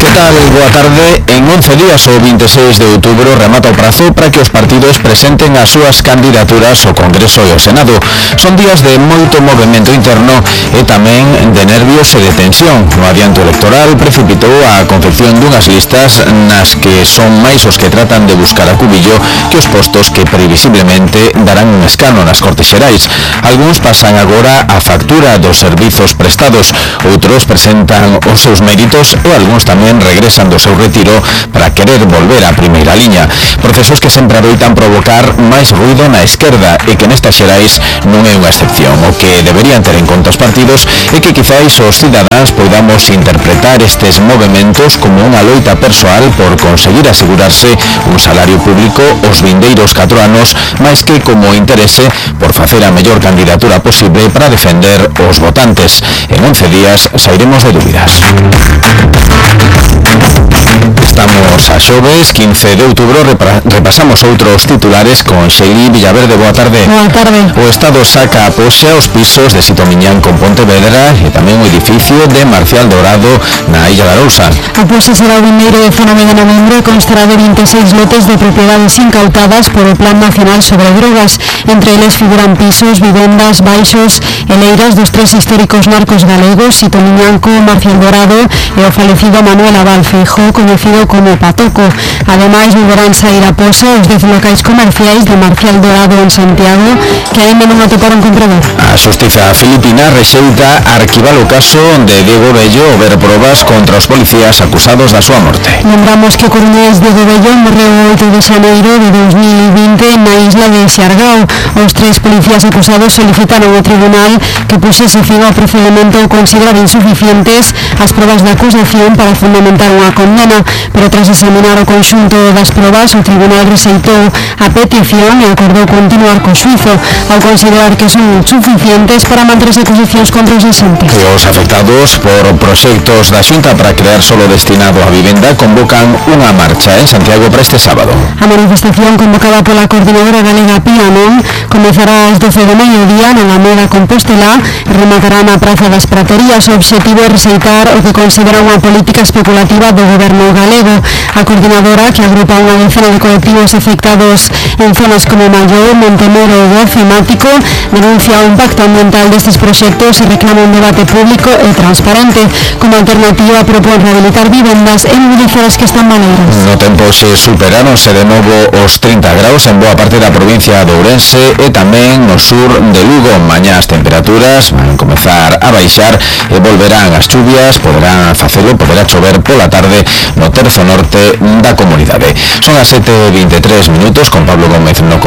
tal? Boa tarde. En 11 días, o 26 de outubro, remata o prazo para que os partidos presenten as súas candidaturas ao Congreso e ao Senado. Son días de moito movimento interno e tamén de nervios e de tensión. O adianto electoral precipitou a confección dunhas listas nas que son máis os que tratan de buscar a cubillo que os postos que previsiblemente darán un escano nas Cortes Xerais. Algúns pasan agora a factura dos servizos prestados, outros presentan os seus méritos e algúns tamén regresan do seu retiro para querer volver á primeira liña. Procesos que sempre adoitan provocar máis ruido na esquerda e que nestas xerais non é unha excepción. O que deberían ter en conta os partidos é que quizáis os cidadáns podamos interpretar estes movementos como unha loita persoal por conseguir asegurarse un salario público os vindeiros 4 anos, máis que como interese por facer a mellor candidatura posible para defender os votantes. En 11 días sairemos de dúbidas. Estamos a xoves, 15 de outubro, repasamos outros titulares con Xeli Villaverde. Boa tarde. Boa tarde. O Estado saca a poxa os pisos de Sito Miñán con Pontevedra e tamén o edificio de Marcial Dorado na Illa da Arousa. A poxa será o vindeiro de 19 de novembro e constará de 26 lotes de propiedades incautadas por o Plan Nacional sobre Drogas. Entre eles figuran pisos, vivendas, baixos e leiras dos tres históricos narcos galegos, Sito Miñanco, Marcial Dorado e o falecido Manuel Abal Feijó, conocido como Patoco. Ademais, volverán sair a poxa os 10 locais comerciais de Marcial Dorado en Santiago que aínda non atoparon comprador. A Xustiza filipina rexeita arquivar o caso de Diego Bello ao ver probas contra os policías acusados da súa morte. Lembramos que o coruñés Diego Bello morreu o 8 de xaneiro de 2020 na isla de Xargao. Os tres policías acusados solicitaron ao tribunal que puxese fin ao procedimento ao considerar insuficientes as probas de acusación para fundamentar unha condena, pero tras examinar o conxunto das probas, o tribunal rexeitou a petición e acordou continuar co xuízo ao considerar que son suficientes para manter as acusacións contra os agentes. E os afectados por proxectos da Xunta para crear solo destinado á vivenda convocan unha marcha en Santiago para este sábado. A manifestación convocada pola coordinadora galega Pianon comezará ás 12 do mediodía na Alameda Compostela e rematará na Praza das Praterías. O obxectivo é rexeitar o que considera unha política especulativa do goberno galego. A coordinadora, que agrupa unha decena de colectivos afectados en zonas como Malló, Montemoro e Gozo e Mático, denuncia o impacto ambiental destes proxectos e reclama un debate público e transparente. Como alternativa propón rehabilitar vivendas e mobilizar as que están maleiras. No tempo se superáronse de novo os 30 graus en boa parte da provincia de Ourense e tamén no sur de Lugo. Mañá as temperaturas van comezar a baixar e volverán as chuvias, poderá chover pola tarde no terzo norte da comunidade. Son as 7:23 minutos con Pablo Gómez no